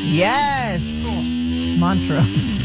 Yes. Montrose.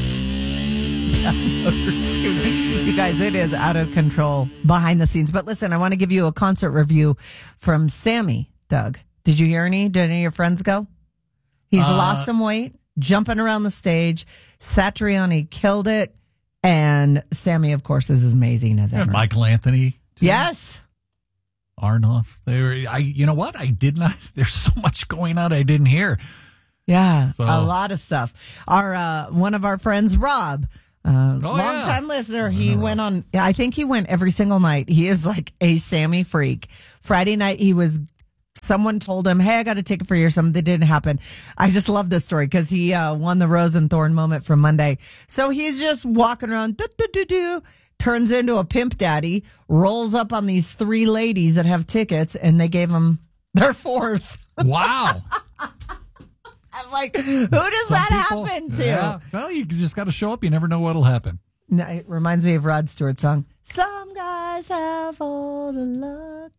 You guys, it is out of control behind the scenes. But listen, I want to give you a concert review from Sammy, Doug. Did you hear any? Did any of your friends go? He's lost some weight, jumping around the stage. Satriani killed it. And Sammy, of course, is as amazing as ever. And Michael Anthony. Too. Yes. Arnoff. You know what? I did not. There's so much going on I didn't hear. Yeah, a lot of stuff. One of our friends, Rob, long-time listener, he went on, I think he went every single night. He is like a Sammy freak. Friday night, someone told him, hey, I got a ticket for you or something. That didn't happen. I just love this story because he won the Rose and Thorn moment from Monday. So he's just walking around, turns into a pimp daddy, rolls up on these 3 ladies that have tickets, and they gave him their 4th. Wow. I'm like, who does that happen to? Yeah. Well, you just got to show up. You never know what'll happen. No, it reminds me of Rod Stewart's song. Some guys have all the luck.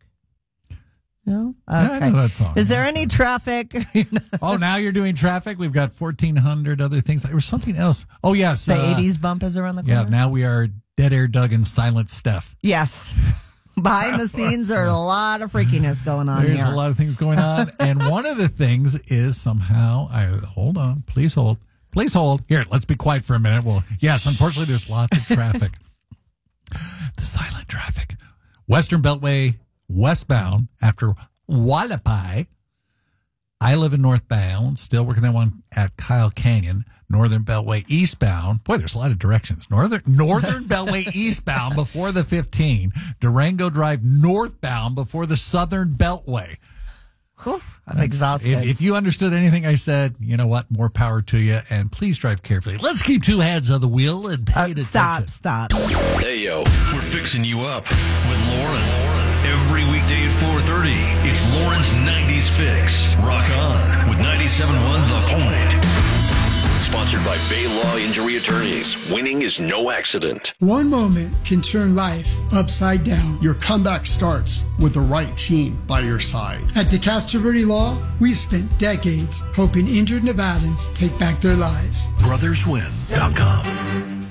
No? Okay. Yeah, I know that song. Is there any traffic? Oh, now you're doing traffic? We've got 1,400 other things. There was something else. Oh, yes. The 80s bump is around the corner? Yeah, now we are Dead Air Doug and Silent Steph. Yes. Behind the scenes, there's a lot of freakiness going on There's here. a lot of things going on. And one of the things is somehow, hold on, please hold. Please hold. Here, let's be quiet for a minute. Well, yes, unfortunately, there's lots of traffic. The silent traffic. Western Beltway westbound after Wallapai. I live in northbound, still working that one at Kyle Canyon. Northern Beltway eastbound. Boy, there's a lot of directions. Northern Beltway eastbound before the 15. Durango Drive northbound before the Southern Beltway. Whew, I'm exhausted. If you understood anything I said, you know what? More power to you. And please drive carefully. Let's keep 2 heads on the wheel and pay attention. Stop. Hey, yo, we're fixing you up with Lauren. Every weekday at 4:30, it's Lauren's 90s Fix. Rock on with 97.1 The Point. Sponsored by Bay Law Injury Attorneys. Winning is no accident. One moment can turn life upside down. Your comeback starts with the right team by your side. At DeCastro Verde Law, we've spent decades helping injured Nevadans take back their lives. BrothersWin.com.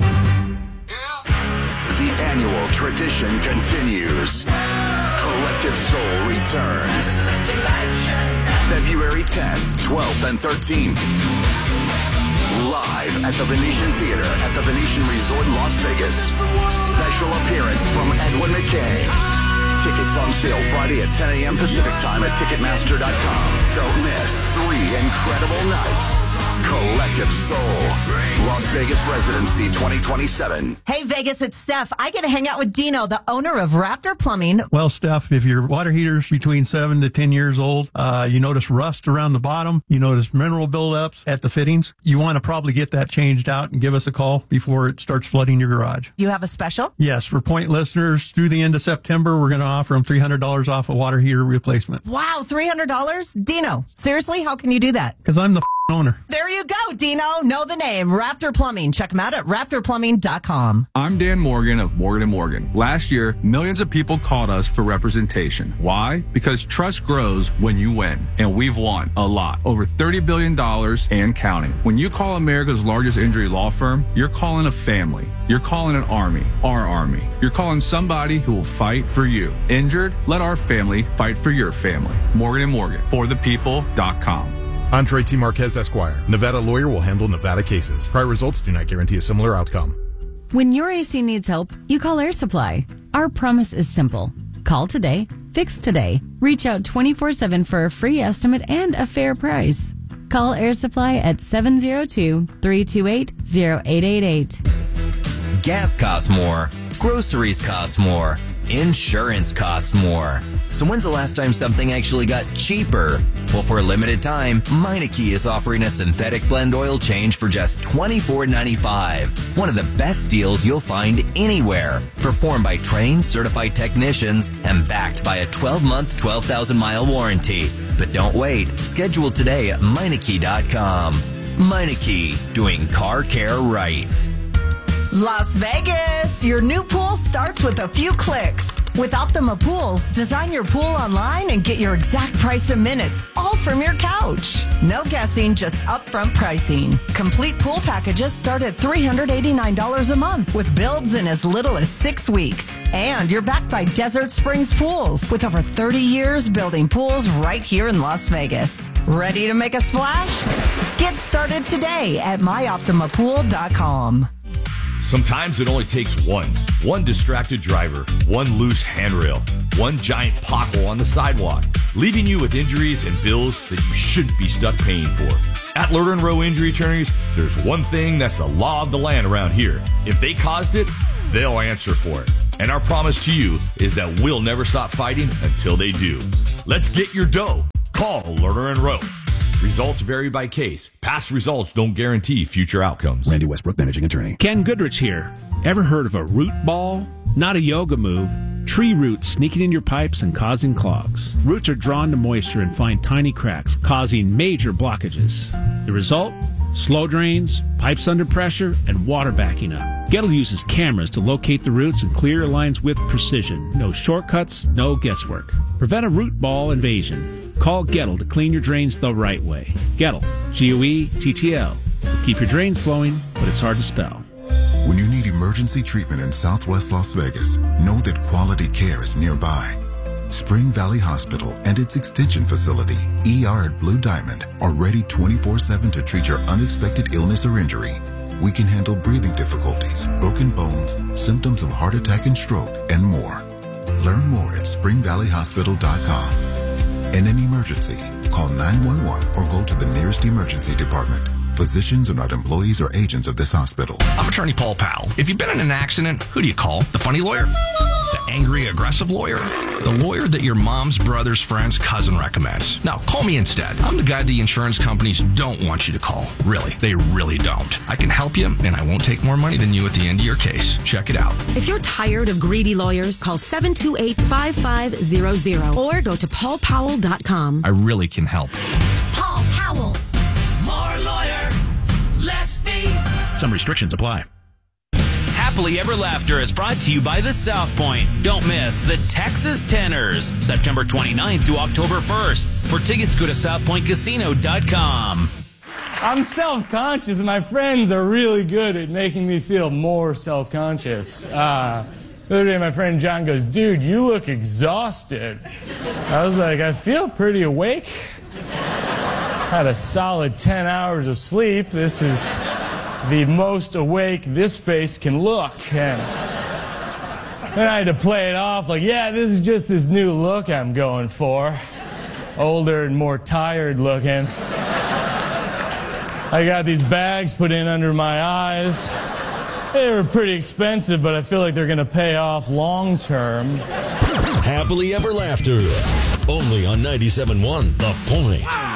The annual tradition continues. Collective Soul returns. February 10th, 12th, and 13th. Live at the Venetian Theater at the Venetian Resort, Las Vegas. Special appearance from Edwin McKay. Tickets on sale Friday at 10 a.m. Pacific time at Ticketmaster.com. Don't miss 3 incredible nights. Collective Soul. Las Vegas Residency 2027. Hey, Vegas, it's Steph. I get to hang out with Dino, the owner of Raptor Plumbing. Well, Steph, if your water heater's between 7 to 10 years old, you notice rust around the bottom, you notice mineral buildups at the fittings, you want to probably get that changed out and give us a call before it starts flooding your garage. You have a special? Yes, for Point listeners, through the end of September, we're going to offer them $300 off a water heater replacement. Wow, $300? Dino, seriously, how can you do that? Because I'm the owner. There you go, Dino. Know the name. Raptor Plumbing. Check them out at raptorplumbing.com. I'm Dan Morgan of Morgan & Morgan. Last year, millions of people called us for representation. Why? Because trust grows when you win. And we've won a lot. Over $30 billion and counting. When you call America's largest injury law firm, you're calling a family. You're calling an army. Our army. You're calling somebody who will fight for you. Injured? Let our family fight for your family. Morgan & Morgan. ForThePeople.com. Andre T. Marquez, Esquire. Nevada lawyer will handle Nevada cases. Prior results do not guarantee a similar outcome. When your AC needs help, you call Air Supply. Our promise is simple. Call today, fix today. Reach out 24/7 for a free estimate and a fair price. Call Air Supply at 702-328-0888. Gas costs more. Groceries cost more. Insurance costs more. So when's the last time something actually got cheaper? Well, for a limited time, Meineke is offering a synthetic blend oil change for just $24.95. One of the best deals you'll find anywhere. Performed by trained, certified technicians and backed by a 12-month, 12,000-mile warranty. But don't wait. Schedule today at Meineke.com. Meineke, doing car care right. Las Vegas, your new pool starts with a few clicks. With Optima Pools, design your pool online and get your exact price in minutes, all from your couch. No guessing, just upfront pricing. Complete pool packages start at $389 a month with builds in as little as 6 weeks. And you're backed by Desert Springs Pools with over 30 years building pools right here in Las Vegas. Ready to make a splash? Get started today at myoptimapool.com. Sometimes it only takes one distracted driver, one loose handrail, one giant pothole on the sidewalk, leaving you with injuries and bills that you shouldn't be stuck paying for. At Lerner & Rowe Injury Attorneys, there's one thing that's the law of the land around here. If they caused it, they'll answer for it. And our promise to you is that we'll never stop fighting until they do. Let's get your dough. Call Lerner & Rowe. Results vary by case. Past results don't guarantee future outcomes. Randy Westbrook, managing attorney. Ken Goodrich here. Ever heard of a root ball? Not a yoga move. Tree roots sneaking in your pipes and causing clogs. Roots are drawn to moisture and find tiny cracks, causing major blockages. The result? Slow drains, pipes under pressure, and water backing up. Gettle uses cameras to locate the roots and clear lines with precision. No shortcuts, no guesswork. Prevent a root ball invasion. Call Gettle to clean your drains the right way. Gettle, G-O-E-T-T-L. Keep your drains flowing, but it's hard to spell. When you need emergency treatment in Southwest Las Vegas, know that quality care is nearby. Spring Valley Hospital and its extension facility, ER at Blue Diamond, are ready 24/7 to treat your unexpected illness or injury. We can handle breathing difficulties, broken bones, symptoms of heart attack and stroke, and more. Learn more at springvalleyhospital.com. In an emergency, call 911 or go to the nearest emergency department. Physicians are not employees or agents of this hospital. I'm attorney Paul Powell. If you've been in an accident, who do you call? The funny lawyer? The angry, aggressive lawyer? The lawyer that your mom's brother's friend's cousin recommends? No, call me instead. I'm the guy the insurance companies don't want you to call. Really, they really don't. I can help you, and I won't take more money than you at the end of your case. Check it out. If you're tired of greedy lawyers, call 728-5500 or go to paulpowell.com. I really can help. Paul Powell. More lawyer, less fee. Some restrictions apply. Happily Ever Laughter is brought to you by the South Point. Don't miss the Texas Tenors, September 29th to October 1st. For tickets, go to southpointcasino.com. I'm self-conscious, and my friends are really good at making me feel more self-conscious. The other day, my friend John goes, "Dude, you look exhausted." I was like, "I feel pretty awake. Had a solid 10 hours of sleep. This is the most awake this face can look." And then I had to play it off like, "Yeah, this is just this new look I'm going for. Older and more tired looking. I got these bags put in under my eyes. They were pretty expensive, but I feel like they're going to pay off long term." Happily Ever Laughter. Only on 97.1 The Point.